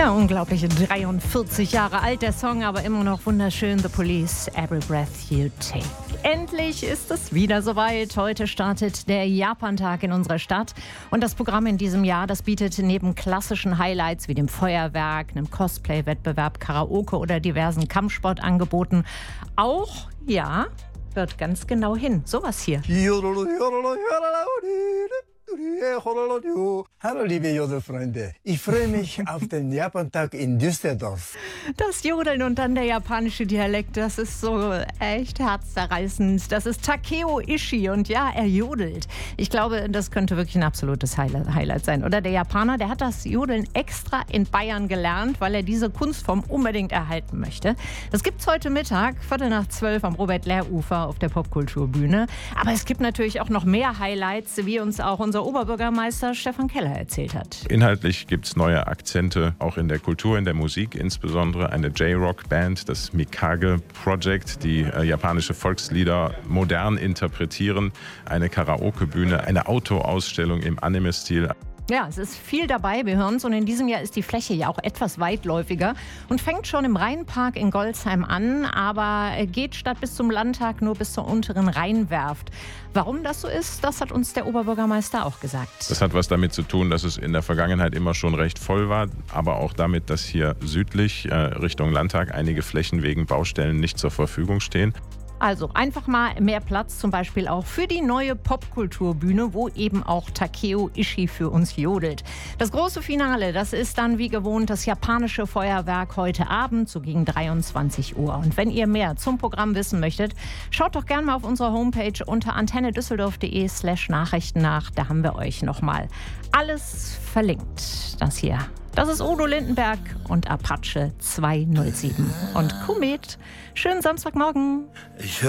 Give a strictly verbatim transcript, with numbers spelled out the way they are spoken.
Ja, unglaubliche dreiundvierzig Jahre alt der Song, aber immer noch wunderschön. The Police, Every Breath You Take. Endlich ist es wieder soweit. Heute startet der Japantag in unserer Stadt. Und das Programm in diesem Jahr, das bietet neben klassischen Highlights wie dem Feuerwerk, einem Cosplay-Wettbewerb, Karaoke oder diversen Kampfsportangeboten auch, ja, hört ganz genau hin, sowas hier. Hallo liebe Jodelfreunde, ich freue mich auf den Japantag in Düsseldorf. Das Jodeln und dann der japanische Dialekt, das ist so echt herzzerreißend. Das ist Takeo Ishii und ja, er jodelt. Ich glaube, das könnte wirklich ein absolutes Highlight sein. Oder der Japaner, der hat das Jodeln extra in Bayern gelernt, weil er diese Kunstform unbedingt erhalten möchte. Das gibt's heute Mittag, Viertel nach zwölf am Robert-Lehr-Ufer auf der Popkulturbühne. Aber es gibt natürlich auch noch mehr Highlights, wie uns auch unser Oberbürgermeister Stefan Keller erzählt hat. Inhaltlich gibt es neue Akzente, auch in der Kultur, in der Musik insbesondere. Eine J-Rock-Band, das Mikage Project, die äh, japanische Volkslieder modern interpretieren. Eine Karaoke-Bühne, eine Autoausstellung im Anime-Stil. Ja, es ist viel dabei, wir hören es. Und in diesem Jahr ist die Fläche ja auch etwas weitläufiger und fängt schon im Rheinpark in Golzheim an, aber geht statt bis zum Landtag nur bis zur unteren Rheinwerft. Warum das so ist, das hat uns der Oberbürgermeister auch gesagt. Das hat was damit zu tun, dass es in der Vergangenheit immer schon recht voll war, aber auch damit, dass hier südlich äh, Richtung Landtag einige Flächen wegen Baustellen nicht zur Verfügung stehen. Also einfach mal mehr Platz, zum Beispiel auch für die neue Popkulturbühne, wo eben auch Takeo Ishii für uns jodelt. Das große Finale, das ist dann wie gewohnt das japanische Feuerwerk heute Abend, so gegen dreiundzwanzig Uhr. Und wenn ihr mehr zum Programm wissen möchtet, schaut doch gerne mal auf unserer Homepage unter antennedüsseldorf.de slash Nachrichten nach. Da haben wir euch nochmal alles verlinkt. Das hier. Das ist Udo Lindenberg und Apache zweihundertsieben. Und Komet, schönen Samstagmorgen. Ich